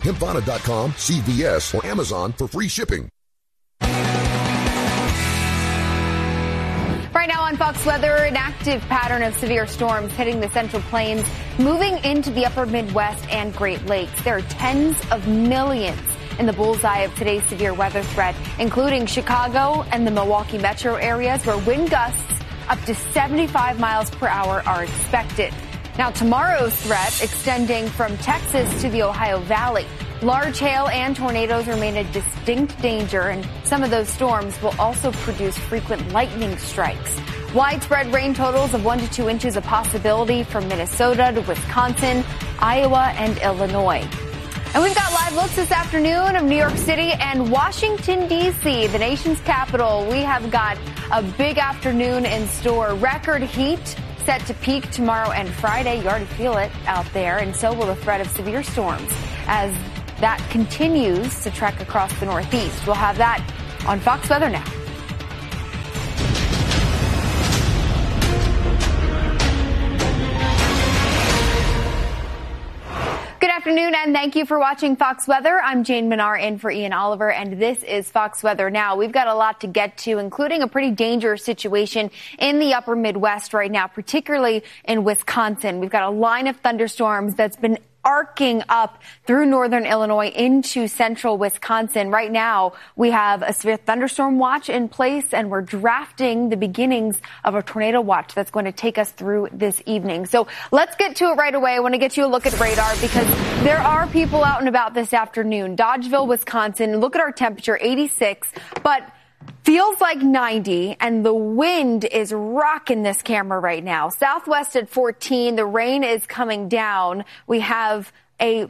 Hempana.com, CVS, or Amazon for free shipping. Right now on Fox Weather, an active pattern of severe storms hitting the Central Plains, moving into the upper Midwest and Great Lakes. There are tens of millions in the bullseye of today's severe weather threat, including Chicago and the Milwaukee metro areas, where wind gusts up to 75 miles per hour are expected. Now, tomorrow's threat extending from Texas to the Ohio Valley. Large hail and tornadoes remain a distinct danger, and some of those storms will also produce frequent lightning strikes. Widespread rain totals of 1 to 2 inches a possibility from Minnesota to Wisconsin, Iowa, and Illinois. And we've got live looks this afternoon of New York City and Washington, D.C., the nation's capital. We have got a big afternoon in store. Record heat set to peak tomorrow and Friday. You already feel it out there, and so will the threat of severe storms as that continues to trek across the Northeast. We'll have that on Fox Weather now. Good afternoon, and thank you for watching Fox Weather. I'm Jane Minar in for Ian Oliver, and this is Fox Weather Now. We've got a lot to get to, including a pretty dangerous situation in the upper Midwest right now, particularly in Wisconsin. We've got a line of thunderstorms that's been arcing up through northern Illinois into central Wisconsin. Right now, we have a severe thunderstorm watch in place, and we're drafting the beginnings of a tornado watch that's going to take us through this evening. So let's get to it right away. I want to get you a look at radar because there are people out and about this afternoon. Dodgeville, Wisconsin. Look at our temperature, 86, but feels like 90, and the wind is rocking this camera right now. Southwest at 14. The rain is coming down. We have a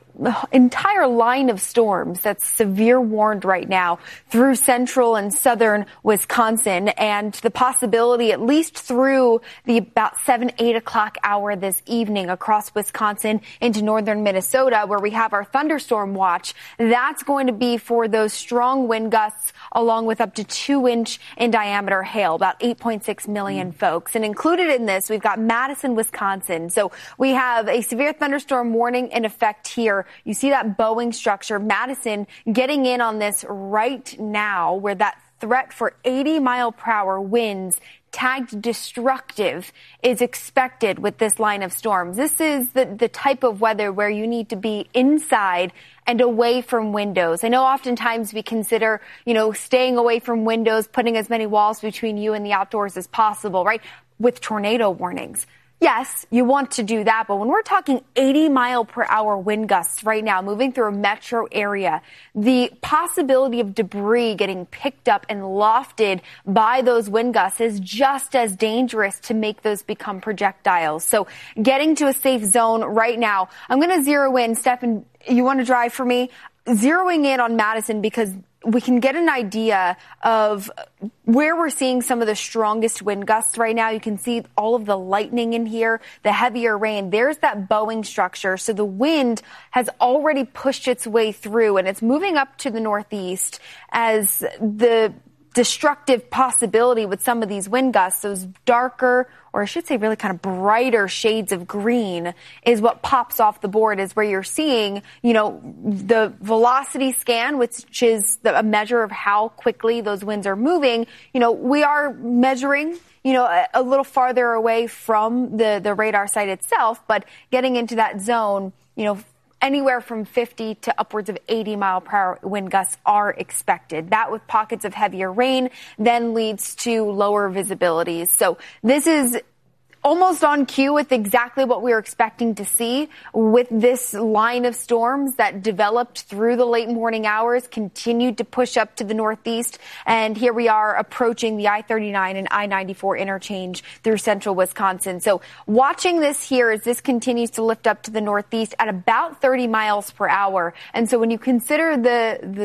entire line of storms that's severe warned right now through central and southern Wisconsin, and the possibility at least through the about 7-8 o'clock hour this evening across Wisconsin into northern Minnesota, where we have our thunderstorm watch. That's going to be for those strong wind gusts along with up to 2-inch in diameter hail, about 8.6 million folks. And included in this, we've got Madison, Wisconsin. So we have a severe thunderstorm warning in effect here. You see that Boeing structure, Madison getting in on this right now, where that threat for 80-mile-per-hour winds tagged destructive is expected with this line of storms. This is the type of weather where you need to be inside and away from windows. I know oftentimes we consider, staying away from windows, putting as many walls between you and the outdoors as possible, right? With tornado warnings. Yes, you want to do that, but when we're talking 80-mile-per-hour wind gusts right now, moving through a metro area, the possibility of debris getting picked up and lofted by those wind gusts is just as dangerous to make those become projectiles. So getting to a safe zone right now, I'm going to zero in. Stefan, you want to drive for me? Zeroing in on Madison because we can get an idea of where we're seeing some of the strongest wind gusts right now. You can see all of the lightning in here, the heavier rain. There's that Boeing structure. So the wind has already pushed its way through, and it's moving up to the northeast as the destructive possibility with some of these wind gusts, those darker, or I should say really kind of brighter shades of green is what pops off the board, is where you're seeing, the velocity scan, which is a measure of how quickly those winds are moving. We are measuring, a little farther away from the radar site itself, but getting into that zone, anywhere from 50 to upwards of 80-mile-per-hour wind gusts are expected. That, with pockets of heavier rain, then leads to lower visibilities. So this is almost on cue with exactly what we were expecting to see with this line of storms that developed through the late morning hours, continued to push up to the northeast, and here we are approaching the I-39 and I-94 interchange through central Wisconsin. So watching this here as this continues to lift up to the northeast at about 30 miles per hour. And so when you consider the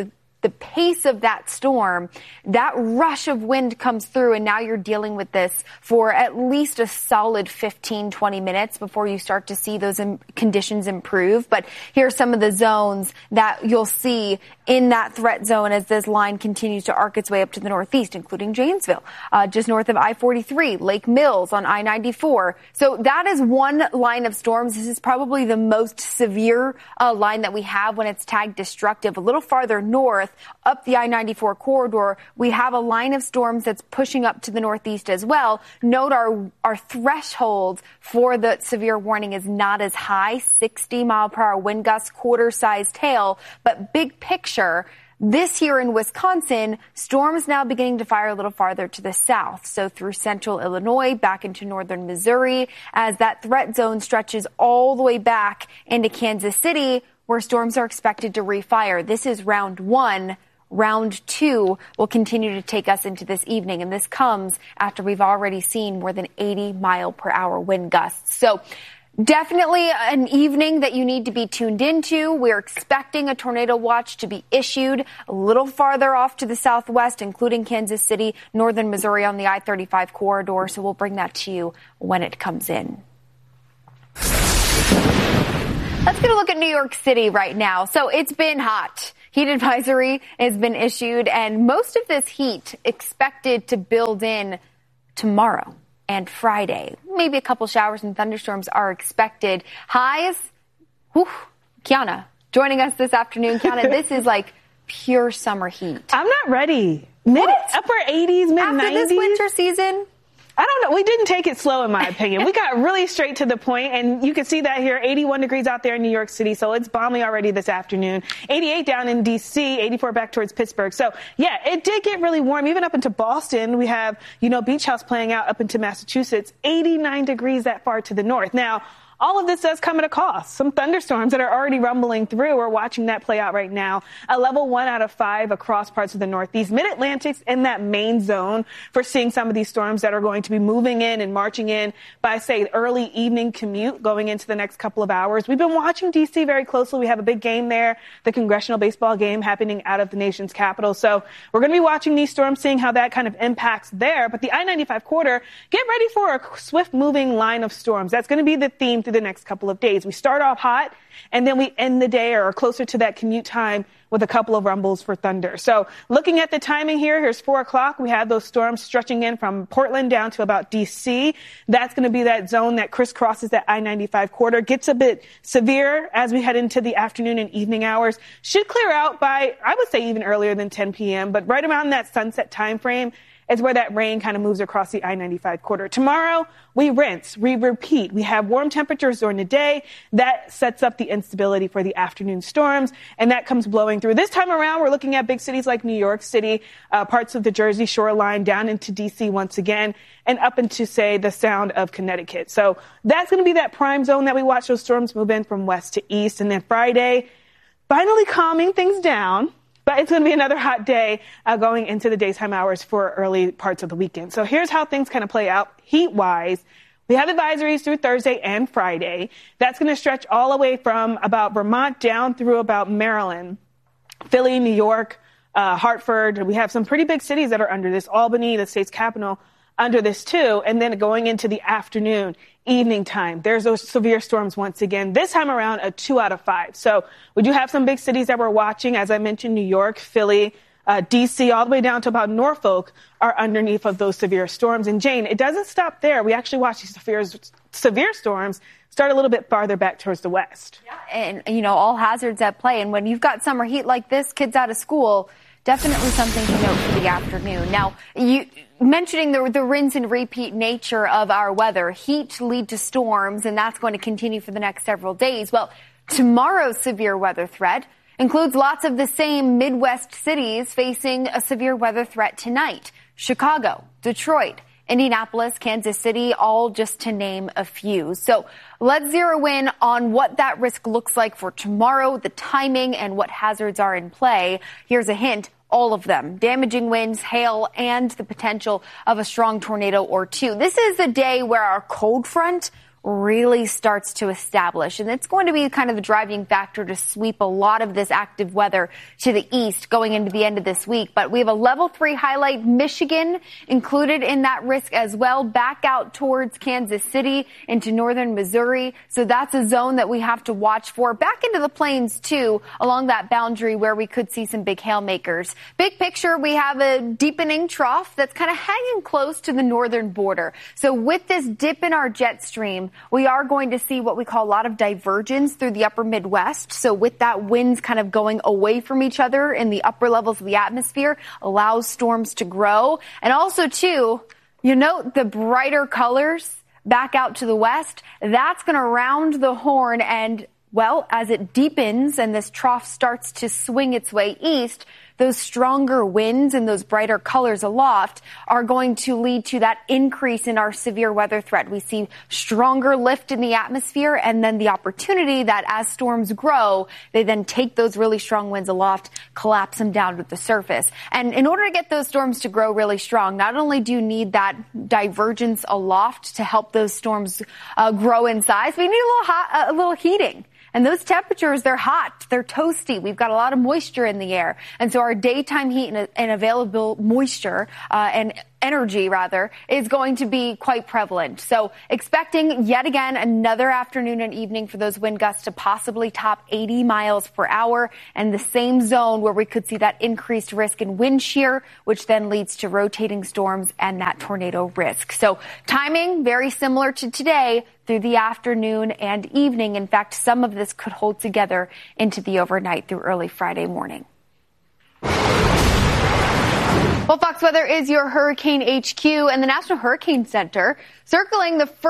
the pace of that storm, that rush of wind comes through, and now you're dealing with this for at least a solid 15, 20 minutes before you start to see those conditions improve. But here are some of the zones that you'll see in that threat zone as this line continues to arc its way up to the northeast, including Janesville, just north of I-43, Lake Mills on I-94. So that is one line of storms. This is probably the most severe line that we have when it's tagged destructive. A little farther north, up the I-94 corridor, we have a line of storms that's pushing up to the northeast as well. Note our threshold for the severe warning is not as high, 60-mile-per-hour wind gusts, quarter-sized hail, but big picture, this year in Wisconsin, storms now beginning to fire a little farther to the south. So through central Illinois, back into northern Missouri, as that threat zone stretches all the way back into Kansas City, where storms are expected to refire. This is round one. Round two will continue to take us into this evening, and this comes after we've already seen more than 80-mile-per-hour wind gusts. So definitely an evening that you need to be tuned into. We're expecting a tornado watch to be issued a little farther off to the southwest, including Kansas City, northern Missouri on the I-35 corridor. So we'll bring that to you when it comes in. Let's get a look at New York City right now. So it's been hot. Heat advisory has been issued, and most of this heat expected to build in tomorrow and Friday. Maybe a couple showers and thunderstorms are expected. Highs, Kiana joining us this afternoon. Kiana, this is like pure summer heat. I'm not ready. Upper 80s, mid 90s. After this winter season? I don't know. We didn't take it slow, in my opinion. We got really straight to the point, and you can see that here. 81 degrees out there in New York City, so it's balmy already this afternoon. 88 down in D.C., 84 back towards Pittsburgh. So, yeah, it did get really warm. Even up into Boston, we have, Beach House playing out up into Massachusetts. 89 degrees that far to the north. Now, all of this does come at a cost. Some thunderstorms that are already rumbling through. We're watching that play out right now. A level 1 out of 5 across parts of the Northeast. Mid-Atlantic's in that main zone for seeing some of these storms that are going to be moving in and marching in by, say, early evening commute going into the next couple of hours. We've been watching D.C. very closely. We have a big game there, the congressional baseball game happening out of the nation's capital. So we're going to be watching these storms, seeing how that kind of impacts there. But the I-95 corridor, get ready for a swift-moving line of storms. That's going to be the theme through the next couple of days. We start off hot, and then we end the day or closer to that commute time with a couple of rumbles for thunder. So looking at the timing here, here's 4 o'clock. We have those storms stretching in from Portland down to about D.C. That's going to be that zone that crisscrosses that I-95 corridor. Gets a bit severe as we head into the afternoon and evening hours. Should clear out by, I would say, even earlier than 10 p.m., but right around that sunset time frame is where that rain kind of moves across the I-95 corridor. Tomorrow, we rinse, we repeat. We have warm temperatures during the day. That sets up the instability for the afternoon storms, and that comes blowing through. This time around, we're looking at big cities like New York City, parts of the Jersey shoreline, down into D.C. once again, and up into, say, the sound of Connecticut. So that's going to be that prime zone that we watch those storms move in from west to east. And then Friday, finally calming things down. But it's going to be another hot day going into the daytime hours for early parts of the weekend. So here's how things kind of play out heat-wise. We have advisories through Thursday and Friday. That's going to stretch all the way from about Vermont down through about Maryland, Philly, New York, Hartford. We have some pretty big cities that are under this. Albany, the state's capital, under this too. And then going into the afternoon, evening time, there's those severe storms once again. This time around, a 2 out of 5. So we do have some big cities that we're watching. As I mentioned, New York, Philly, D.C., all the way down to about Norfolk are underneath of those severe storms. And Jane, it doesn't stop there. We actually watch these severe storms start a little bit farther back towards the west. Yeah. And, all hazards at play. And when you've got summer heat like this, kids out of school, definitely something to note for the afternoon. Now, you mentioning the rinse and repeat nature of our weather, heat lead to storms, and that's going to continue for the next several days. Well, tomorrow's severe weather threat includes lots of the same Midwest cities facing a severe weather threat tonight. Chicago, Detroit, Indianapolis, Kansas City, all just to name a few. So let's zero in on what that risk looks like for tomorrow, the timing, and what hazards are in play. Here's a hint. All of them. Damaging winds, hail, and the potential of a strong tornado or two. This is a day where our cold front really starts to establish. And it's going to be kind of the driving factor to sweep a lot of this active weather to the east going into the end of this week. But we have a level 3 highlight, Michigan included in that risk as well, back out towards Kansas City into northern Missouri. So that's a zone that we have to watch for. Back into the plains, too, along that boundary where we could see some big hail makers. Big picture, we have a deepening trough that's kind of hanging close to the northern border. So with this dip in our jet stream, we are going to see what we call a lot of divergence through the upper Midwest. So with that, winds kind of going away from each other in the upper levels of the atmosphere allows storms to grow. And also, too, you note the brighter colors back out to the west. That's going to round the horn. And, well, as it deepens and this trough starts to swing its way east, those stronger winds and those brighter colors aloft are going to lead to that increase in our severe weather threat. We see stronger lift in the atmosphere and then the opportunity that as storms grow, they then take those really strong winds aloft, collapse them down to the surface. And in order to get those storms to grow really strong, not only do you need that divergence aloft to help those storms grow in size, we need a little heating. And those temperatures, they're hot, they're toasty. We've got a lot of moisture in the air. And so our daytime heat and available moisture and energy, rather, is going to be quite prevalent. So expecting yet again another afternoon and evening for those wind gusts to possibly top 80 miles per hour, and the same zone where we could see that increased risk in wind shear, which then leads to rotating storms and that tornado risk. So timing very similar to today through the afternoon and evening. In fact, some of this could hold together into the overnight through early Friday morning. Well, Fox Weather is your Hurricane HQ, and the National Hurricane Center circling the first